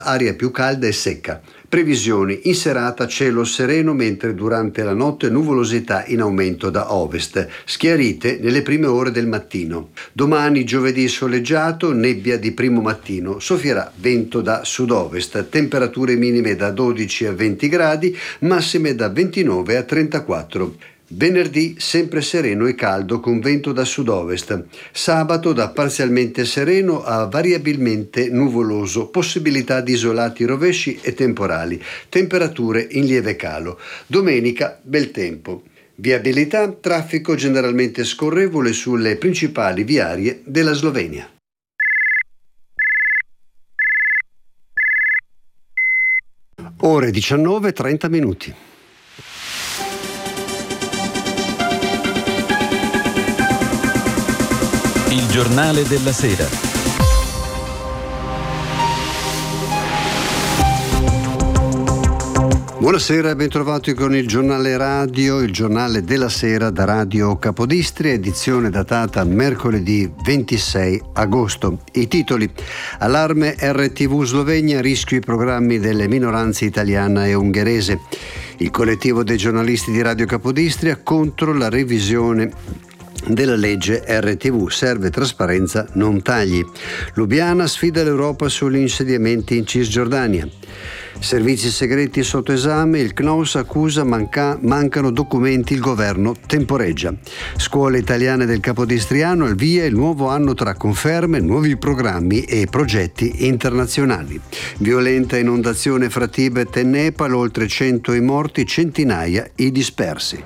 aria più calda e secca. Previsioni: in serata cielo sereno, mentre durante la notte nuvolosità in aumento da ovest, schiarite nelle prime ore del mattino. Domani giovedì soleggiato, nebbia di primo mattino, soffierà vento da sud-ovest, temperature minime da 12 a 20 gradi, massime da 29 a 34. Venerdì sempre sereno e caldo con vento da sud-ovest. Sabato da parzialmente sereno a variabilmente nuvoloso, possibilità di isolati rovesci e temporali, temperature in lieve calo. Domenica bel tempo. Viabilità, traffico generalmente scorrevole sulle principali viarie della Slovenia. Ore 19:30. Il giornale della sera. Buonasera e bentrovati con il giornale radio, il giornale della sera da Radio Capodistria, edizione datata mercoledì 26 agosto. I titoli: allarme RTV Slovenia, rischio i programmi delle minoranze italiana e ungherese. Il collettivo dei giornalisti di Radio Capodistria contro la revisione della legge RTV, serve trasparenza, non tagli. Lubiana sfida l'Europa sugli insediamenti in Cisgiordania. Servizi segreti sotto esame, il CNOS accusa mancano documenti, il governo temporeggia. Scuole italiane del Capodistriano, al via il nuovo anno tra conferme, nuovi programmi e progetti internazionali. Violenta inondazione fra Tibet e Nepal, oltre 100 i morti, centinaia i dispersi.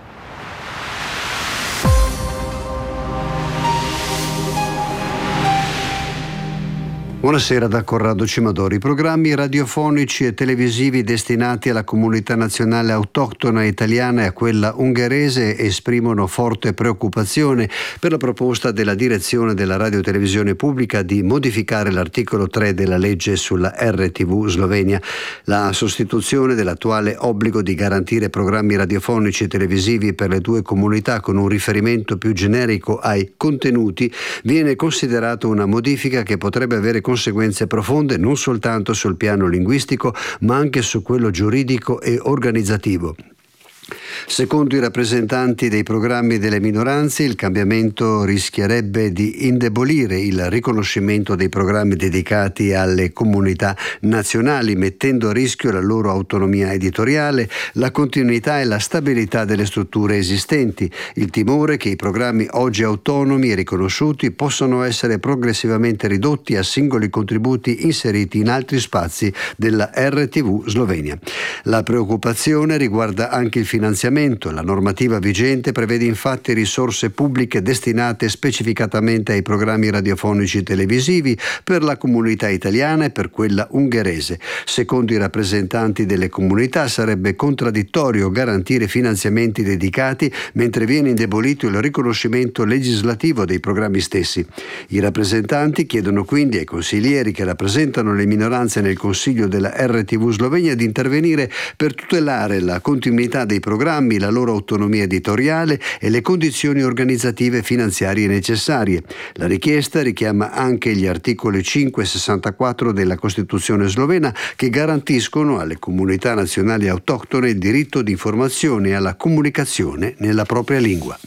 Buonasera da Corrado Cimadori. I programmi radiofonici e televisivi destinati alla comunità nazionale autoctona italiana e a quella ungherese esprimono forte preoccupazione per la proposta della direzione della radiotelevisione pubblica di modificare l'articolo 3 della legge sulla RTV Slovenia. La sostituzione dell'attuale obbligo di garantire programmi radiofonici e televisivi per le due comunità con un riferimento più generico ai contenuti viene considerato una modifica che potrebbe avere conseguenze profonde non soltanto sul piano linguistico ma anche su quello giuridico e organizzativo. Secondo i rappresentanti dei programmi delle minoranze, il cambiamento rischierebbe di indebolire il riconoscimento dei programmi dedicati alle comunità nazionali, mettendo a rischio la loro autonomia editoriale, la continuità e la stabilità delle strutture esistenti. Il timore che i programmi oggi autonomi e riconosciuti possano essere progressivamente ridotti a singoli contributi inseriti in altri spazi della RTV Slovenia. La preoccupazione riguarda anche il finanziamento. La normativa vigente prevede infatti risorse pubbliche destinate specificatamente ai programmi radiofonici televisivi per la comunità italiana e per quella ungherese. Secondo i rappresentanti delle comunità sarebbe contraddittorio garantire finanziamenti dedicati mentre viene indebolito il riconoscimento legislativo dei programmi stessi. I rappresentanti chiedono quindi ai consiglieri che rappresentano le minoranze nel Consiglio della RTV Slovenia di intervenire per tutelare la continuità dei programmi, la loro autonomia editoriale e le condizioni organizzative e finanziarie necessarie. La richiesta richiama anche gli articoli 5 e 64 della Costituzione slovena che garantiscono alle comunità nazionali autoctone il diritto di informazione e alla comunicazione nella propria lingua.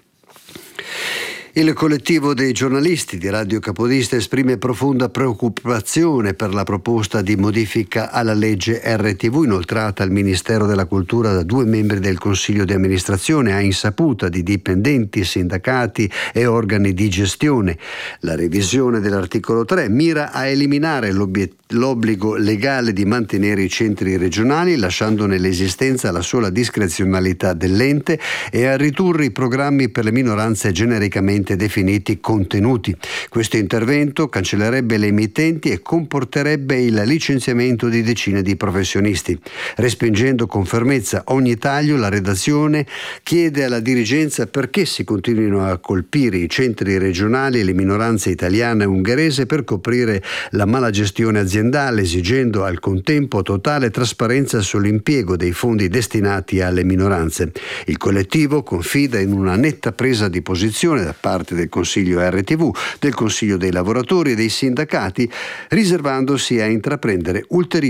Il collettivo dei giornalisti di Radio Capodistria esprime profonda preoccupazione per la proposta di modifica alla legge RTV inoltrata al Ministero della Cultura da due membri del Consiglio di amministrazione a insaputa di dipendenti, sindacati e organi di gestione. La revisione dell'articolo 3 mira a eliminare l'obbligo legale di mantenere i centri regionali, lasciandone l'esistenza alla sola discrezionalità dell'ente, e a ridurre i programmi per le minoranze genericamente definiti contenuti. Questo intervento cancellerebbe le emittenti e comporterebbe il licenziamento di decine di professionisti. Respingendo con fermezza ogni taglio, la redazione chiede alla dirigenza perché si continuino a colpire i centri regionali e le minoranze italiana e ungherese per coprire la mala gestione aziendale aziendale, esigendo al contempo totale trasparenza sull'impiego dei fondi destinati alle minoranze. Il collettivo confida in una netta presa di posizione da parte del Consiglio RTV, del Consiglio dei lavoratori e dei sindacati, riservandosi a intraprendere ulteriori